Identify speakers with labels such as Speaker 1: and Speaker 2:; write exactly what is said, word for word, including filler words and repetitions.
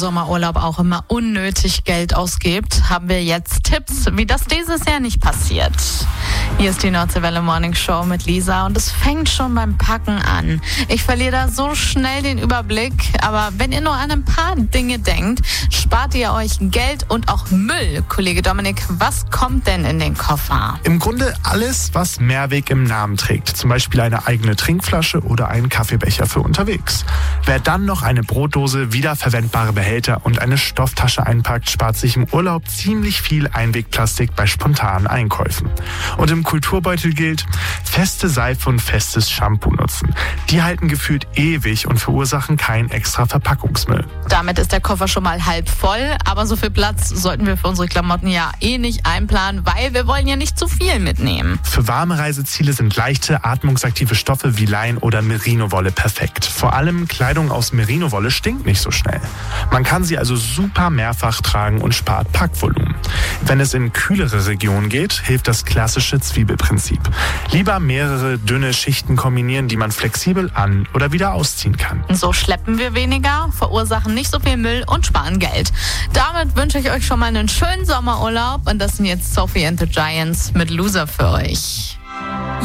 Speaker 1: Sommerurlaub auch immer unnötig Geld ausgibt, haben wir jetzt Tipps, wie das dieses Jahr nicht passiert. Hier ist die Nordseewelle Morning Show mit Lisa und es fängt schon beim Packen an. Ich verliere da so schnell den Überblick, aber wenn ihr nur an ein paar Dinge denkt, spart ihr euch Geld und auch Müll. Kollege Dominik, was kommt denn in den Koffer?
Speaker 2: Im Grunde alles, was Mehrweg im Namen trägt. Zum Beispiel eine eigene Trinkflasche oder einen Kaffeebecher für unterwegs. Wer dann noch eine Brotdose, wiederverwendbare Behälter und eine Stofftasche einpackt, spart sich im Urlaub ziemlich viel Einwegplastik bei spontanen Einkäufen. Und im Kulturbeutel gilt, feste Seife und festes Shampoo nutzen. Die halten gefühlt ewig und verursachen keinen extra Verpackungsmüll.
Speaker 1: Damit ist der Koffer schon mal halb voll, aber so viel Platz sollten wir für unsere Klamotten ja eh nicht einplanen, weil wir wollen ja nicht zu viel mitnehmen.
Speaker 2: Für warme Reiseziele sind leichte, atmungsaktive Stoffe wie Lein oder Merino-Wolle perfekt. Vor allem Kleidung aus Merino-Wolle stinkt nicht so schnell. Man kann sie also super mehrfach tragen und spart Packvolumen. Wenn es in kühlere Regionen geht, hilft das klassische Zwiebelprinzip. Lieber mehrere dünne Schichten kombinieren, die man flexibel an- oder wieder ausziehen kann.
Speaker 1: So schleppen wir weniger, verursachen nicht so viel Müll und sparen Geld. Damit wünsche ich euch schon mal einen schönen Sommerurlaub und das sind jetzt Sophie and the Giants mit Loser für euch.